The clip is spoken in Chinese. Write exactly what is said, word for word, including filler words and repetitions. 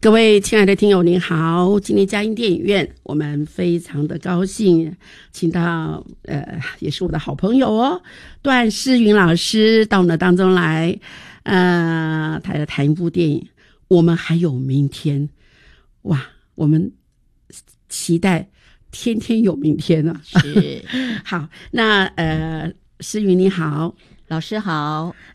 各位亲爱的听友您好，今天佳音电影院我们非常的高兴请到呃也是我的好朋友哦，段诗云老师到我们的当中来，呃他要谈一部电影我们还有明天。哇，我们期待天天有明天啊。 是好，那呃诗云你好。 老师好。